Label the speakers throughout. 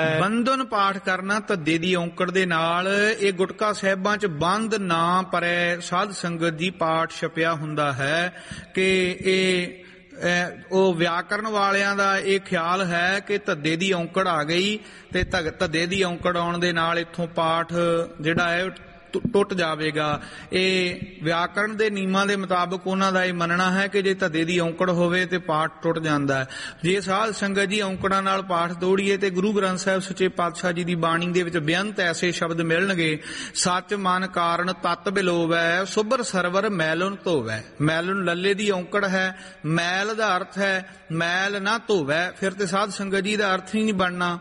Speaker 1: ਬੰਧਨ ਪਾਠ ਕਰਨਾ ਧੱਦੇ ਦੀ ਔਂਕੜ ਦੇ ਨਾਲ। ਇਹ ਗੁਟਕਾ ਸਾਹਿਬਾਂ 'ਚ ਬੰਦ ਨਾ ਪਰੈ ਸਾਧ ਸੰਗਤ ਜੀ ਪਾਠ ਛਪਿਆ ਹੁੰਦਾ ਹੈ ਕਿ ਇਹ ਉਹ ਵਿਆਕਰਨ ਵਾਲਿਆਂ ਦਾ ਇਹ ਖਿਆਲ ਹੈ ਕਿ ਧੱਦੇ ਦੀ ਔਂਕੜ ਆ ਗਈ ਤੇ ਧੱਦੇ ਦੀ ਔਂਕੜ ਆਉਣ ਦੇ ਨਾਲ ਇੱਥੋਂ ਪਾਠ ਜਿਹੜਾ ਹੈ ਟੁੱਟ ਜਾਵੇਗਾ। ਇਹ ਵਿਆਕਰਨ ਦੇ ਨਿਯਮਾਂ ਦੇ ਮੁਤਾਬਕ ਉਹਨਾਂ ਦਾ ਇਹ ਮੰਨਣਾ ਹੈ ਕਿ ਜੇ ਧੱਦੇ ਦੀ ਔਂਕੜ ਹੋਵੇ ਤੇ ਪਾਠ ਟੁੱਟ ਜਾਂਦਾ ਹੈ। ਜੇ ਸਾਧ ਸੰਗਤ ਜੀ ਔਂਕੜਾਂ ਨਾਲ ਪਾਠ ਤੋੜੀਏ ਤੇ ਗੁਰੂ ਗ੍ਰੰਥ ਸਾਹਿਬ ਸੱਚੇ ਪਾਤਸ਼ਾਹ ਜੀ ਦੀ ਬਾਣੀ ਦੇ ਵਿੱਚ ਬੇਅੰਤ ਐਸੇ ਸ਼ਬਦ ਮਿਲਣਗੇ। ਸੱਚ ਮਨ ਕਾਰਨ ਤਤ ਬਿਲੋਵੈ ਸੁਭਰ ਸਰਵਰ ਮੈਲਨ ਧੋਵੈ। ਮੈਲਨ ਲੱਲੇ ਦੀ ਔਂਕੜ ਹੈ, ਮੈਲ ਦਾ ਅਰਥ ਹੈ ਮੈਲ ਨਾ ਧੋਵੈ। ਫਿਰ ਤੇ ਸਾਧ ਸੰਗਤ ਜੀ ਦਾ ਅਰਥ ਹੀ ਨਹੀਂ ਬਣਨਾ।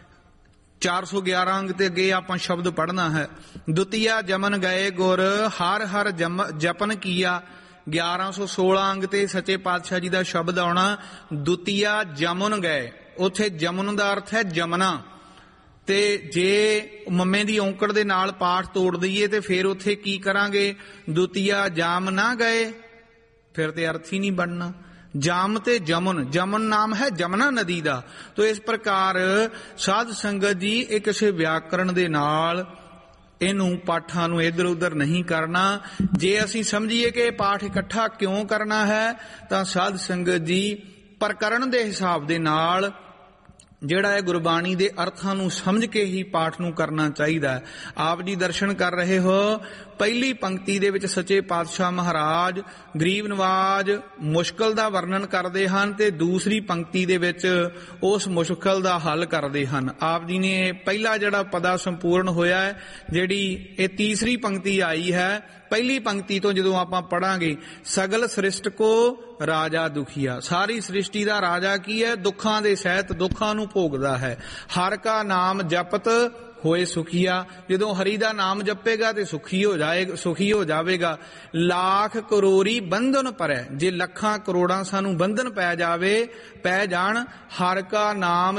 Speaker 1: 411 ਅੰਗ ਤੇ ਅੱਗੇ ਆਪਾਂ ਸ਼ਬਦ ਪੜ੍ਹਨਾ ਹੈ। ਦੁਤੀਆ ਜਮਨ ਗਏ ਗੁਰ ਹਰ ਹਰ ਜਪਨ ਕੀਆ। 1116 ਅੰਗ ਤੇ ਸੱਚੇ ਪਾਤਸ਼ਾਹ ਜੀ ਦਾ ਸ਼ਬਦ ਆਉਣਾ ਦੁਤੀਆ ਜਮਨ ਗਏ। ਉੱਥੇ ਜਮਨ ਦਾ ਅਰਥ ਹੈ ਜਮਨਾ। ਤੇ ਜੇ ਮੰਮੇ ਦੀ ਔਂਕੜ ਦੇ ਨਾਲ ਪਾਠ ਤੋੜ ਦਈਏ ਤੇ ਫਿਰ ਉੱਥੇ ਕੀ ਕਰਾਂਗੇ? ਦੁਤੀਆ ਜਾਮ ਨਾ ਗਏ, ਫਿਰ ਤੇ ਅਰਥ ਹੀ ਨਹੀਂ ਬਣਨਾ। ਜਾਮ ਤੇ ਜਮਨ, ਜਮਨ ਨਾਮ ਹੈ ਜਮਨਾ ਨਦੀ ਦਾ। ਤੋ ਇਸ ਪ੍ਰਕਾਰ ਸਾਧ ਸੰਗਤ ਜੀ ਇਹ ਕਿਸੇ ਵਿਆਕਰਨ ਦੇ ਨਾਲ ਇਹਨੂੰ ਪਾਠਾਂ ਨੂੰ ਇੱਧਰ ਉੱਧਰ ਨਹੀਂ ਕਰਨਾ। ਜੇ ਅਸੀਂ ਸਮਝੀਏ ਕਿ ਇਹ ਪਾਠ ਇਕੱਠਾ ਕਿਉਂ ਕਰਨਾ ਹੈ ਤਾਂ ਸਾਧ ਸੰਗਤ ਜੀ ਪ੍ਰਕਰਨ ਦੇ ਹਿਸਾਬ ਦੇ ਨਾਲ ਜਿਹੜਾ ਹੈ ਗੁਰਬਾਣੀ ਦੇ ਅਰਥਾਂ ਨੂੰ ਸਮਝ ਕੇ ਹੀ ਪਾਠ ਨੂੰ ਕਰਨਾ ਚਾਹੀਦਾ ਹੈ। ਆਪ ਜੀ ਦਰਸ਼ਨ ਕਰ ਰਹੇ ਹੋ, ਪਹਿਲੀ ਪੰਕਤੀ ਦੇ ਵਿੱਚ ਸੱਚੇ ਪਾਤਸ਼ਾਹ ਮਹਾਰਾਜ ਗਰੀਬ ਨਵਾਜ ਮੁਸ਼ਕਲ ਦਾ ਵਰਣਨ ਕਰਦੇ ਹਨ ਤੇ ਦੂਸਰੀ ਪੰਕਤੀ ਦੇ ਵਿੱਚ ਉਸ ਮੁਸ਼ਕਲ ਦਾ ਹੱਲ ਕਰਦੇ ਹਨ। ਆਪ ਜੀ ਨੇ ਪਹਿਲਾ ਜਿਹੜਾ ਪਦਾ ਸੰਪੂਰਨ ਹੋਇਆ ਹੈ, ਜਿਹੜੀ ਇਹ ਤੀਸਰੀ ਪੰਕਤੀ ਆਈ ਹੈ, ਪਹਿਲੀ ਪੰਕਤੀ ਤੋਂ ਜਦੋਂ ਆਪਾਂ ਪੜਾਂਗੇ ਸਗਲ ਸ੍ਰਿਸ਼ਟ ਕੋ ਰਾਜਾ ਦੁਖੀਆ। ਸਾਰੀ ਸ੍ਰਿਸ਼ਟੀ ਦਾ ਰਾਜਾ ਕੀ ਹੈ? ਦੁੱਖਾਂ ਦੇ ਸਹਿਤ ਦੁੱਖਾਂ ਨੂੰ ਭੋਗਦਾ ਹੈ। ਹਰ ਕਾ ਨਾਮ ਜਪਤ ਹੋਏ ਸੁਖੀਆ। ਜਦੋਂ ਹਰੀ ਦਾ ਨਾਮ ਜਪੇਗਾ ਤੇ ਸੁਖੀ ਹੋ ਜਾਵੇਗਾ। ਲੱਖ ਕਰੋੜੀ ਬੰਧਨ ਪਰੈ। ਜੇ ਲੱਖਾਂ ਕਰੋੜਾਂ ਸਾਨੂੰ ਬੰਧਨ ਪੈ ਜਾਣ ਹਰ ਕਾ ਨਾਮ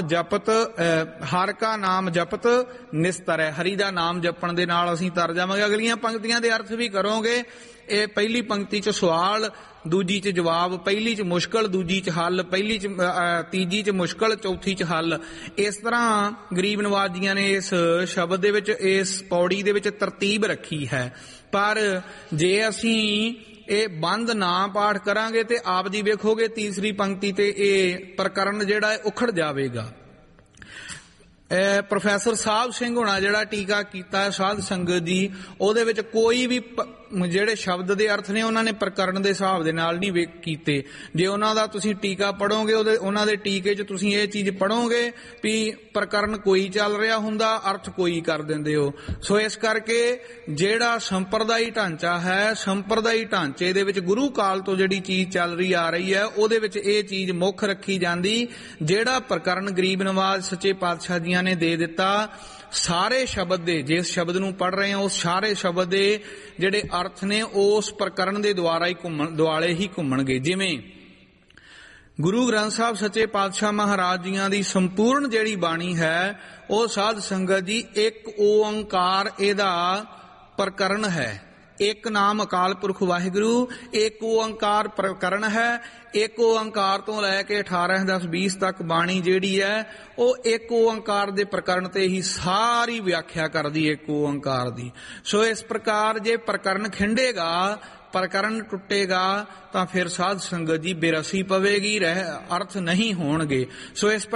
Speaker 1: ਜਪਤ ਨਿਸਤਰੈ। ਹਰੀ ਦਾ ਨਾਮ ਜਪਣ ਦੇ ਨਾਲ ਅਸੀਂ ਤਰ ਜਾਵਾਂਗੇ। ਅਗਲੀਆਂ ਪੰਕਤੀਆਂ ਦੇ ਅਰਥ ਵੀ ਕਰੋਗੇ। ਇਹ ਪਹਿਲੀ ਪੰਕਤੀ 'ਚ ਸਵਾਲ, ਦੂਜੀ 'ਚ ਜਵਾਬ, ਪਹਿਲੀ 'ਚ ਮੁਸ਼ਕਲ, ਦੂਜੀ 'ਚ ਹੱਲ, ਤੀਜੀ 'ਚ ਮੁਸ਼ਕਲ, ਚੌਥੀ 'ਚ ਹੱਲ। ਇਸ ਤਰ੍ਹਾਂ ਗਰੀਬ ਨਵਾਜ ਜੀਆਂ ਨੇ ਇਸ ਸ਼ਬਦ ਦੇ ਵਿੱਚ, ਇਸ ਪੌੜੀ ਦੇ ਵਿੱਚ ਤਰਤੀਬ ਰੱਖੀ ਹੈ। ਪਰ ਜੇ ਅਸੀਂ ਇਹ ਬੰਦ ਨਾ ਪਾਠ ਕਰਾਂਗੇ ਤੇ ਆਪ ਜੀ ਵੇਖੋਗੇ ਤੀਸਰੀ ਪੰਕਤੀ ਤੇ ਇਹ ਪ੍ਰਕਰਨ ਜਿਹੜਾ ਹੈ ਉਖੜ ਜਾਵੇਗਾ। ਪ੍ਰੋਫੈਸਰ ਸਾਹਿਬ ਸਿੰਘ ਹੋਣਾ ਜਿਹੜਾ ਟੀਕਾ ਕੀਤਾ ਸਾਧ ਸੰਗਤ ਜੀ, ਉਹਦੇ ਵਿੱਚ ਕੋਈ ਵੀ ਜਿਹੜੇ ਸ਼ਬਦ ਦੇ ਅਰਥ ਨੇ ਉਹਨਾਂ ਨੇ ਪ੍ਰਕਰਨ ਦੇ ਹਿਸਾਬ ਦੇ ਨਾਲ ਨਹੀਂ ਕੀਤੇ। ਜੇ ਉਹਨਾਂ ਦਾ ਤੁਸੀਂ ਟੀਕਾ ਪੜੋਗੇ, ਉਹਨਾਂ ਦੇ ਟੀਕੇ 'ਚ ਤੁਸੀਂ ਇਹ ਚੀਜ਼ ਪੜੋਗੇ ਵੀ ਪ੍ਰਕਰਨ ਕੋਈ ਚੱਲ ਰਿਹਾ ਹੁੰਦਾ, ਅਰਥ ਕੋਈ ਕਰ ਦਿੰਦੇ ਹੋ। ਸੋ ਇਸ ਕਰਕੇ ਜਿਹੜਾ ਸੰਪਰਦਾਈ ਢਾਂਚਾ ਹੈ, ਸੰਪਰਦਾਈ ਢਾਂਚੇ ਦੇ ਵਿੱਚ ਗੁਰੂ ਕਾਲ ਤੋਂ ਜਿਹੜੀ ਚੀਜ਼ ਚੱਲ ਰਹੀ ਆ ਰਹੀ ਹੈ, ਉਹਦੇ ਵਿੱਚ ਇਹ ਚੀਜ਼ ਮੁੱਖ ਰੱਖੀ ਜਾਂਦੀ। ਜਿਹੜਾ ਪ੍ਰਕਰਨ ਗਰੀਬ ਨਵਾਜ ਸੱਚੇ ਪਾਤਸ਼ਾਹ ਜੀਆਂ ਨੇ ਦੇ ਦਿੱਤਾ, ਸਾਰੇ ਸ਼ਬਦ ਦੇ, ਜਿਸ ਸ਼ਬਦ ਨੂੰ ਪੜ੍ਹ ਰਹੇ ਹਾਂ ਉਸ ਸਾਰੇ ਸ਼ਬਦ ਦੇ ਜਿਹੜੇ ਅਰਥ ਨੇ ਉਸ ਪ੍ਰਕਰਨ ਦੇ ਦੁਆਲੇ ਹੀ ਘੁੰਮਣਗੇ। ਜਿਵੇਂ ਗੁਰੂ ਗ੍ਰੰਥ ਸਾਹਿਬ ਸੱਚੇ ਪਾਤਸ਼ਾਹ ਮਹਾਰਾਜ ਜੀਆਂ ਦੀ ਸੰਪੂਰਨ ਜਿਹੜੀ ਬਾਣੀ ਹੈ, ਉਹ ਸਾਧ ਸੰਗਤ ਜੀ ਇੱਕ ਓੰਕਾਰ ਇਹਦਾ ਪ੍ਰਕਰਨ ਹੈ। ਇੱਕ ਨਾਮ ਅਕਾਲ ਪੁਰਖ ਵਾਹਿਗੁਰੂ, ਇੱਕ ਓੰਕਾਰ ਪ੍ਰਕਰਨ ਹੈ। ਇੱਕ ਓੰਕਾਰ ਤੋਂ ਲੈ ਕੇ 18, 10, 20 ਤੱਕ ਬਾਣੀ ਜਿਹੜੀ ਹੈ ਉਹ ਇੱਕ ਓੰਕਾਰ ਦੇ ਪ੍ਰਕਰਨ ਤੇ ਹੀ ਸਾਰੀ ਵਿਆਖਿਆ ਕਰਦੀ ਇੱਕ ਓੰਕਾਰ ਦੀ। ਸੋ ਇਸ ਪ੍ਰਕਾਰ ਜੇ ਪ੍ਰਕਰਨ ਖਿੰਡੇਗਾ, ਪ੍ਰਕਰਨ ਟੁੱਟੇਗਾ ਤਾਂ ਫਿਰ ਸਾਧ ਸੰਗਤ ਜੀ ਬੇਰਸੀ ਪਵੇਗੀ, ਅਰਥ ਨਹੀਂ ਹੋਣਗੇ। ਸੋ ਇਸ